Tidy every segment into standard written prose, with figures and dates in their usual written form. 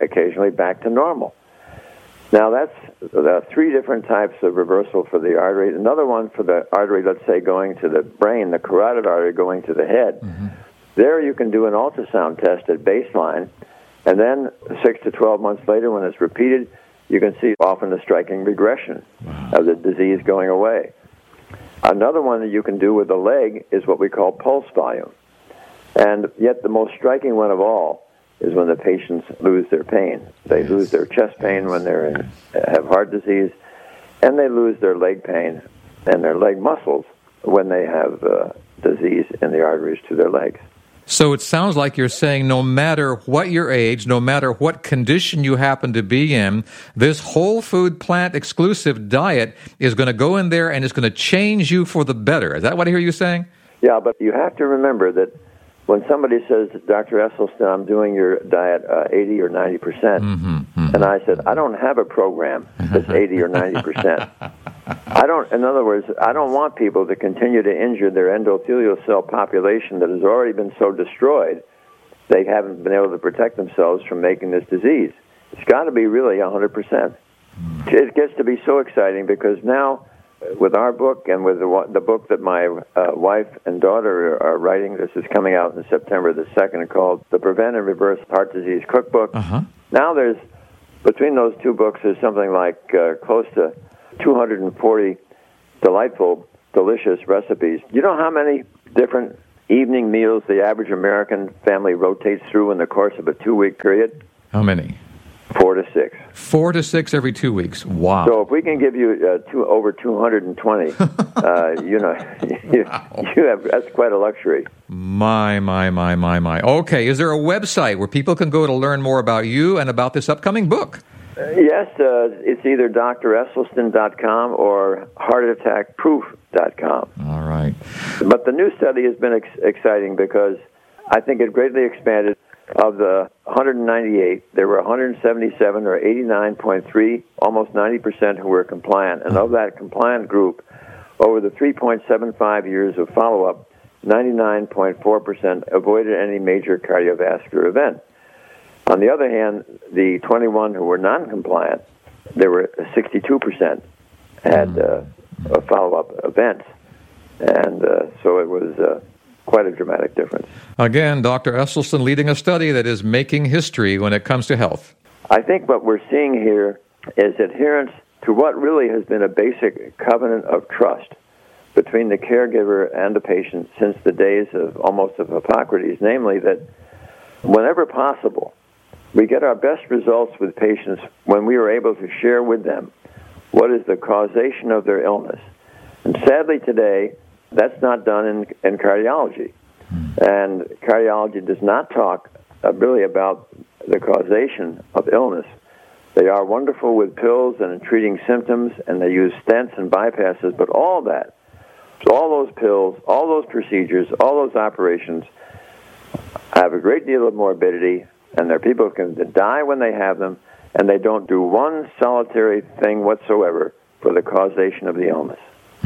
occasionally back to normal. Now, that's three different types of reversal for the artery. Another one for the artery, let's say, going to the brain, the carotid artery going to the head. Mm-hmm. There you can do an ultrasound test at baseline, and then 6 to 12 months later, when it's repeated, you can see often a striking regression of the disease going away. Another one that you can do with the leg is what we call pulse volume. And yet the most striking one of all is when the patients lose their pain. They lose their chest pain when they have heart disease, and they lose their leg pain and their leg muscles when they have disease in the arteries to their legs. So it sounds like you're saying no matter what your age, no matter what condition you happen to be in, this whole food plant exclusive diet is going to go in there and it's going to change you for the better. Is that what I hear you saying? Yeah, but you have to remember that when somebody says, Dr. Esselstyn, I'm doing your diet 80 or 90%, and I said, I don't have a program that's 80 or 90%. In other words, I don't want people to continue to injure their endothelial cell population that has already been so destroyed, they haven't been able to protect themselves from making this disease. It's got to be really 100%. It gets to be so exciting because now, with our book and with the book that my wife and daughter are writing, this is coming out in September the 2nd, called The Prevent and Reverse Heart Disease Cookbook. Now there's, between those two books, there's something like close to 240 delightful, delicious recipes. You know how many different evening meals the average American family rotates through in the course of a 2-week period? How many? 4 to 6. 4 to 6 every 2 weeks. Wow. So if we can give you over 220, you have, that's quite a luxury. My. Okay, is there a website where people can go to learn more about you and about this upcoming book? Yes, it's either dresselstyn.com or heartattackproof.com. All right. But the new study has been exciting because I think it greatly expanded. Of the 198, there were 177, or 89.3, almost 90% who were compliant. And of that compliant group, over the 3.75 years of follow-up, 99.4% avoided any major cardiovascular event. On the other hand, the 21 who were non-compliant, there were 62% had follow-up events. And so it was quite a dramatic difference. Again, Dr. Esselstyn leading a study that is making history when it comes to health. I think what we're seeing here is adherence to what really has been a basic covenant of trust between the caregiver and the patient since the days of Hippocrates, namely that whenever possible, we get our best results with patients when we are able to share with them what is the causation of their illness. And sadly today, that's not done in cardiology. And cardiology does not talk really about the causation of illness. They are wonderful with pills and in treating symptoms, and they use stents and bypasses, but all that, all those pills, all those procedures, all those operations have a great deal of morbidity, and there are people who can die when they have them, and they don't do one solitary thing whatsoever for the causation of the illness.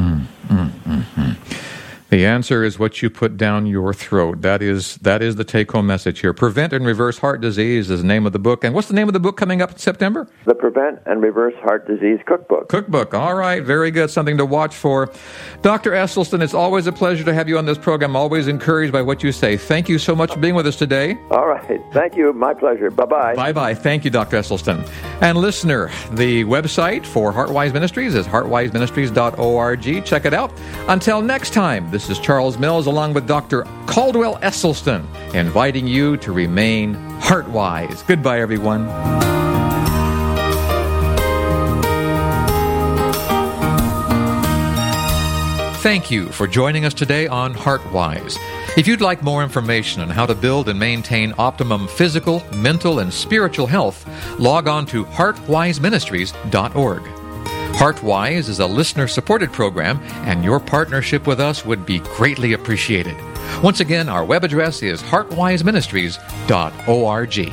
The answer is what you put down your throat. That is the take-home message here. Prevent and Reverse Heart Disease is the name of the book. And what's the name of the book coming up in September? The Prevent and Reverse Heart Disease Cookbook. Cookbook. All right. Very good. Something to watch for. Dr. Esselstyn, it's always a pleasure to have you on this program. Always encouraged by what you say. Thank you so much for being with us today. All right. Thank you. My pleasure. Bye-bye. Bye-bye. Thank you, Dr. Esselstyn. And listener, the website for HeartWise Ministries is heartwiseministries.org. Check it out. Until next time, this is Charles Mills along with Dr. Caldwell Esselstyn, inviting you to remain heart-wise. Goodbye, everyone. Thank you for joining us today on HeartWise. If you'd like more information on how to build and maintain optimum physical, mental, and spiritual health, log on to heartwiseministries.org. HeartWise is a listener-supported program, and your partnership with us would be greatly appreciated. Once again, our web address is heartwiseministries.org.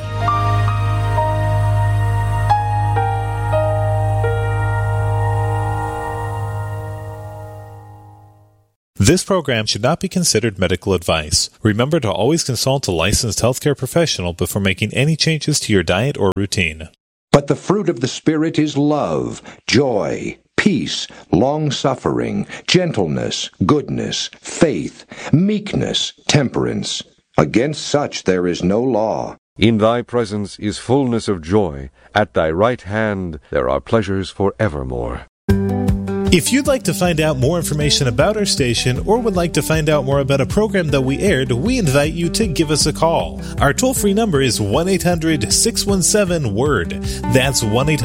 This program should not be considered medical advice. Remember to always consult a licensed healthcare professional before making any changes to your diet or routine. But the fruit of the Spirit is love, joy, peace, long-suffering, gentleness, goodness, faith, meekness, temperance. Against such there is no law. In thy presence is fullness of joy. At thy right hand there are pleasures forevermore. If you'd like to find out more information about our station or would like to find out more about a program that we aired, we invite you to give us a call. Our toll-free number is 1-800-617-WORD. That's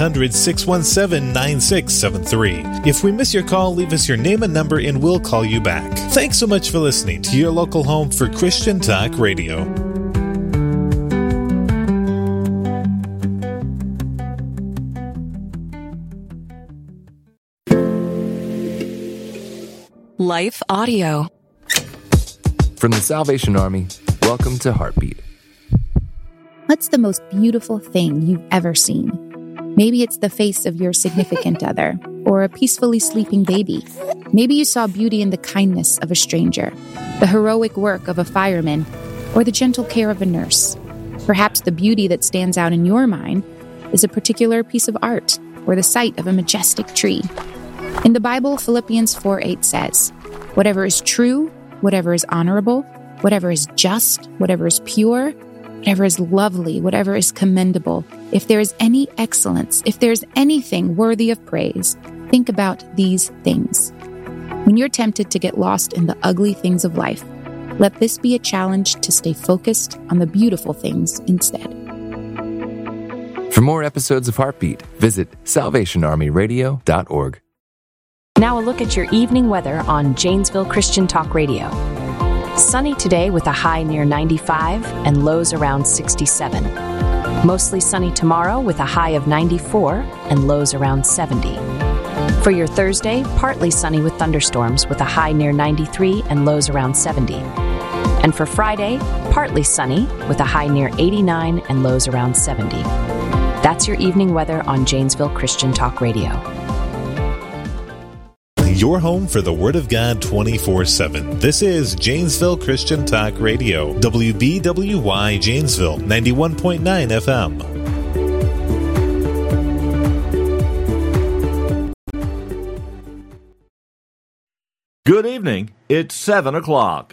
1-800-617-9673. If we miss your call, leave us your name and number and we'll call you back. Thanks so much for listening to your local home for Christian Talk Radio. Life Audio. From the Salvation Army, welcome to Heartbeat. What's the most beautiful thing you've ever seen? Maybe it's the face of your significant other, or a peacefully sleeping baby. Maybe you saw beauty in the kindness of a stranger, the heroic work of a fireman, or the gentle care of a nurse. Perhaps the beauty that stands out in your mind is a particular piece of art, or the sight of a majestic tree. In the Bible, Philippians 4:8 says, "Whatever is true, whatever is honorable, whatever is just, whatever is pure, whatever is lovely, whatever is commendable, if there is any excellence, if there is anything worthy of praise, think about these things." When you're tempted to get lost in the ugly things of life, let this be a challenge to stay focused on the beautiful things instead. For more episodes of Heartbeat, visit salvationarmyradio.org. Now a look at your evening weather on Janesville Christian Talk Radio. Sunny today with a high near 95 and lows around 67. Mostly sunny tomorrow with a high of 94 and lows around 70. For your Thursday, partly sunny with thunderstorms with a high near 93 and lows around 70. And for Friday, partly sunny with a high near 89 and lows around 70. That's your evening weather on Janesville Christian Talk Radio. Your home for the Word of God 24/7. This is Janesville Christian Talk Radio, WBWY Janesville, 91.9 FM. Good evening. It's 7 o'clock.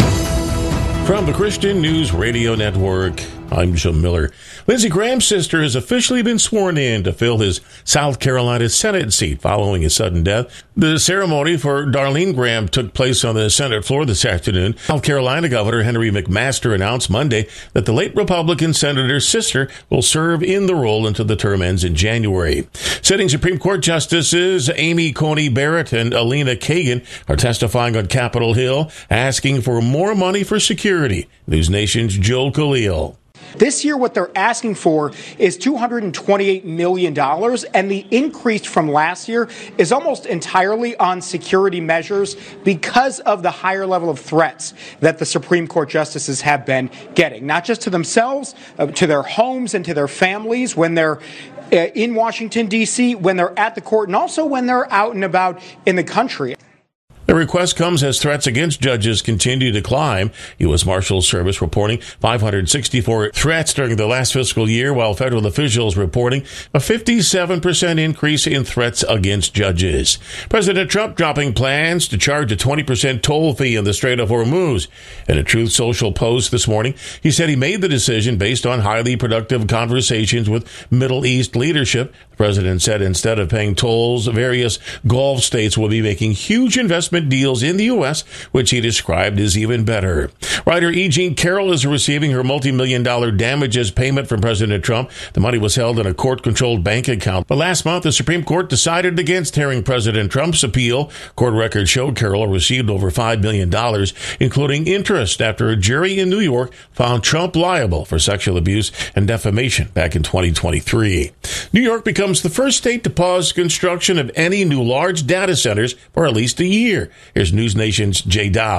From the Christian News Radio Network, I'm Jim Miller. Lindsey Graham's sister has officially been sworn in to fill his South Carolina Senate seat following his sudden death. The ceremony for Darlene Graham took place on the Senate floor this afternoon. South Carolina Governor Henry McMaster announced Monday that the late Republican senator's sister will serve in the role until the term ends in January. Sitting Supreme Court Justices Amy Coney Barrett and Alina Kagan are testifying on Capitol Hill, asking for more money for security. News Nation's Joel Khalil. This year, what they're asking for is $228 million, and the increase from last year is almost entirely on security measures because of the higher level of threats that the Supreme Court justices have been getting, not just to themselves, to their homes and to their families when they're in Washington, D.C., when they're at the court, and also when they're out and about in the country. The request comes as threats against judges continue to climb. U.S. Marshals Service reporting 564 threats during the last fiscal year, while federal officials reporting a 57% increase in threats against judges. President Trump dropping plans to charge a 20% toll fee in the Strait of Hormuz. In a Truth Social post this morning, he said he made the decision based on highly productive conversations with Middle East leadership. The president said instead of paying tolls, various Gulf states will be making huge investment deals in the U.S., which he described as even better. Writer E. Jean Carroll is receiving her multi-million-dollar damages payment from President Trump. The money was held in a court-controlled bank account. But last month, the Supreme Court decided against hearing President Trump's appeal. Court records showed Carroll received over $5 million, including interest, after a jury in New York found Trump liable for sexual abuse and defamation back in 2023. New York becomes the first state to pause construction of any new large data centers for at least a year. Here's News Nation's Jay Dow.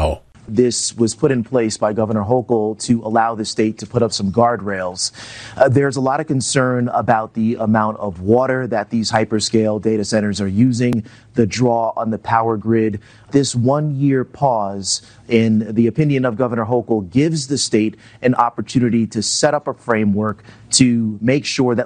this was put in place by Governor Hochul to allow the state to put up some guardrails. There's a lot of concern about the amount of water that these hyperscale data centers are using, the draw on the power grid. This 1-year pause, in the opinion of Governor Hochul, gives the state an opportunity to set up a framework to make sure that